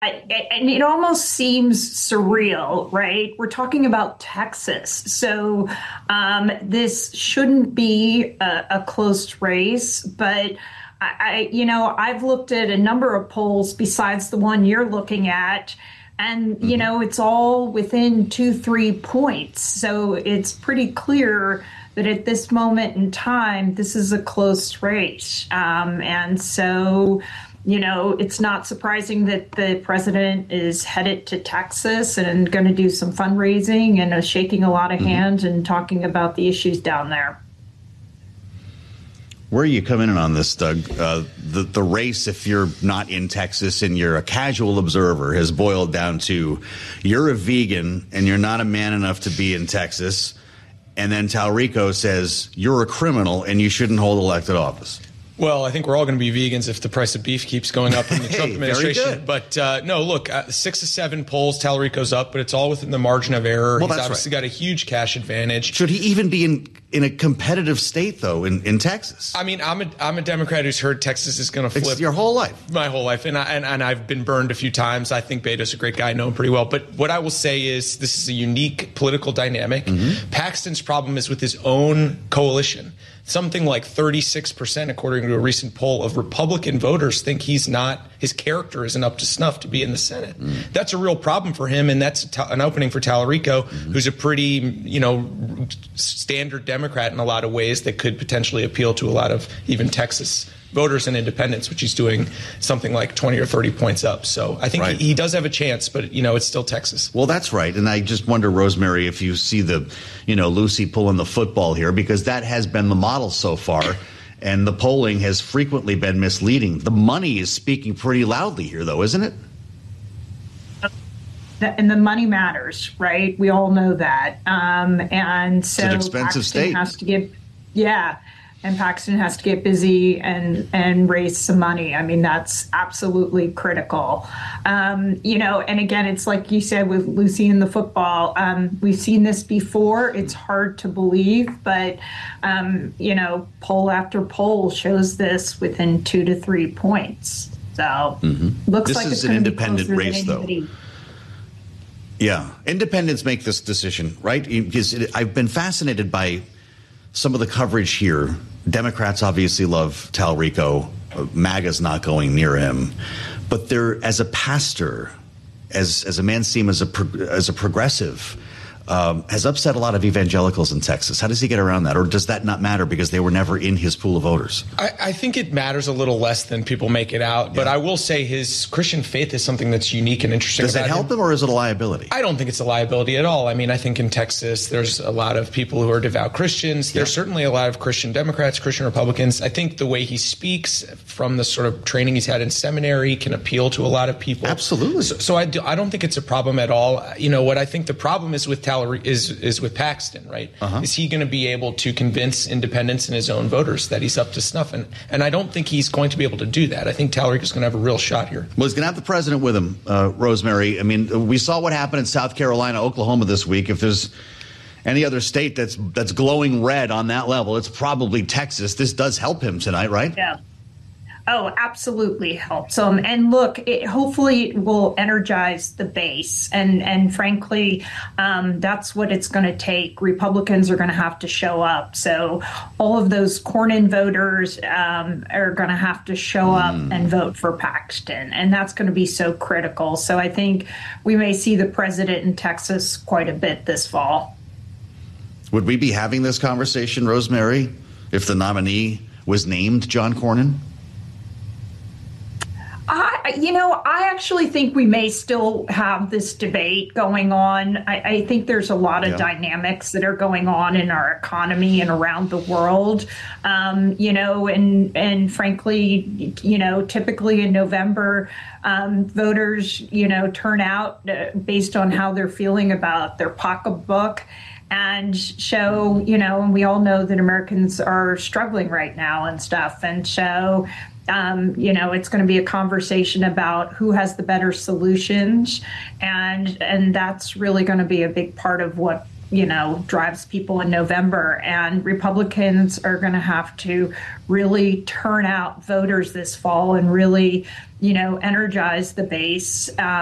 And it almost seems surreal, right? We're talking about Texas. So this shouldn't be a close race, but I've looked at a number of polls besides the one you're looking at, and, it's all within 2, 3 points. So it's pretty clear that at this moment in time, this is a close race. And so it's not surprising that the president is headed to Texas and going to do some fundraising and shaking a lot of hands and talking about the issues down there. Where are you coming in on this, Doug? The race, if you're not in Texas and you're a casual observer, has boiled down to you're a vegan and you're not a man enough to be in Texas. And then Talrico says you're a criminal and you shouldn't hold elected office. Well, I think we're all going to be vegans if the price of beef keeps going up in the Trump administration. But no, look, 6 of 7 polls, Talrico's up, but it's all within the margin of error. Well, He's obviously got a huge cash advantage. Should he even be in a competitive state, though, in Texas? I mean, I'm a Democrat who's heard Texas is going to flip. It's your whole life. My whole life. And I've been burned a few times. I think Beto's a great guy. I know him pretty well. But what I will say is this is a unique political dynamic. Paxton's problem is with his own coalition. Something like 36%, according to a recent poll, of Republican voters think his character isn't up to snuff to be in the Senate. That's a real problem for him, and that's an opening for Talrico, who's a pretty, standard Democrat in a lot of ways that could potentially appeal to a lot of even Texas voters and independents, which he's doing something like 20 or 30 points up. So I think he does have a chance, but, it's still Texas. Well, that's right. And I just wonder, Rosemary, if you see the, Lucy pulling the football here, because that has been the model so far. And the polling has frequently been misleading. The money is speaking pretty loudly here, though, isn't it? And the money matters, right? We all know that. And so it's an expensive state. Has to give, and Paxton has to get busy and raise some money. I mean, that's absolutely critical. And again, it's like you said with Lucy and the football. We've seen this before. It's hard to believe, but, poll after poll shows this within 2 to 3 points. So looks like it's an independent race, though. Yeah. Independents make this decision, right? Because I've been fascinated by some of the coverage here. Democrats obviously love Talrico. MAGA's not going near him. But they're, as a pastor, as a man seen as a progressive, has upset a lot of evangelicals in Texas. How does he get around that? Or does that not matter because they were never in his pool of voters? I think it matters a little less than people make it out. But I will say his Christian faith is something that's unique and interesting. Does it help him, or is it a liability? I don't think it's a liability at all. I mean, I think in Texas, there's a lot of people who are devout Christians. There's certainly a lot of Christian Democrats, Christian Republicans. I think the way he speaks from the sort of training he's had in seminary can appeal to a lot of people. Absolutely. So I don't think it's a problem at all. What I think the problem is with is with Paxton, right? Is he going to be able to convince independents and his own voters that he's up to snuff? And I don't think he's going to be able to do that. I think Talrico's going to have a real shot here. Well, he's going to have the president with him, Rosemary. I mean, we saw what happened in South Carolina, Oklahoma this week. If there's any other state that's glowing red on that level, it's probably Texas. This does help him tonight, right? Yeah. Oh, absolutely helps them. And look, hopefully it will energize the base. And frankly, that's what it's going to take. Republicans are going to have to show up. So all of those Cornyn voters are going to have to show up and vote for Paxton. And that's going to be so critical. So I think we may see the president in Texas quite a bit this fall. Would we be having this conversation, Rosemary, if the nominee was named John Cornyn? I actually think we may still have this debate going on. I think there's a lot of dynamics that are going on in our economy and around the world, and frankly, typically in November, voters, turn out based on how they're feeling about their pocketbook. And show, and we all know that Americans are struggling right now and stuff. And so, it's going to be a conversation about who has the better solutions. And that's really going to be a big part of what drives people in November. And Republicans are going to have to really turn out voters this fall and really, energize the base.